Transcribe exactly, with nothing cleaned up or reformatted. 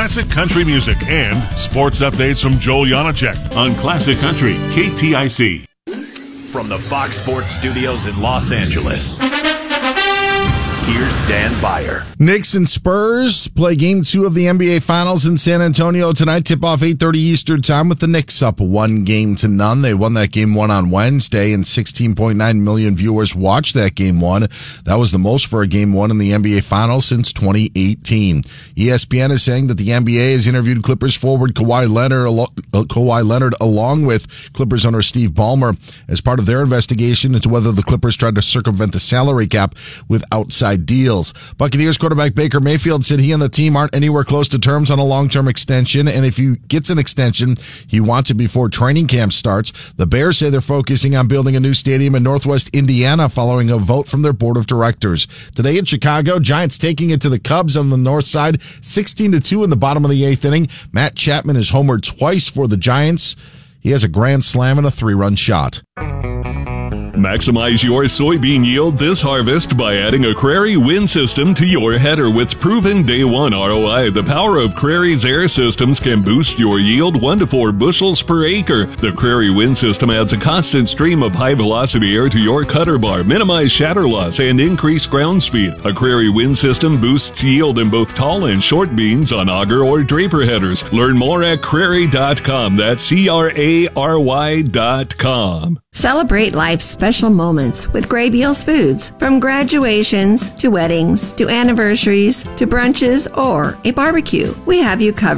classic country music and sports updates from Joel Janacek on Classic Country, K T I C. From the Fox Sports Studios in Los Angeles, here's Dan Beyer. Knicks and Spurs play game two of the N B A Finals in San Antonio tonight. Tip off eight thirty Eastern time with the Knicks up one game to none. They won that game one on Wednesday, and sixteen point nine million viewers watched that game one. That was the most for a game one in the N B A Finals since twenty eighteen. E S P N is saying that the N B A has interviewed Clippers forward Kawhi Leonard, Kawhi Leonard along with Clippers owner Steve Ballmer as part of their investigation into whether the Clippers tried to circumvent the salary cap with outside deals. Buccaneers quarterback Baker Mayfield said he and the team aren't anywhere close to terms on a long-term extension, and if he gets an extension, he wants it before training camp starts. The Bears say they're focusing on building a new stadium in Northwest Indiana following a vote from their board of directors. Today in Chicago, Giants taking it to the Cubs on the north side, sixteen to two in the bottom of the eighth inning. Matt Chapman has homered twice for the Giants. He has a grand slam and a three-run shot. Maximize your soybean yield this harvest by adding a Crary wind system to your header with proven day one R O I. The power of Crary's air systems can boost your yield one to four bushels per acre. The Crary wind system adds a constant stream of high velocity air to your cutter bar, minimize shatter loss, and increase ground speed. A Crary wind system boosts yield in both tall and short beans on auger or draper headers. Learn more at crary dot com. That's C R A R Y dot com. Celebrate life's special moments with Gray Beals Foods. From graduations to weddings to anniversaries to brunches or a barbecue, we have you covered.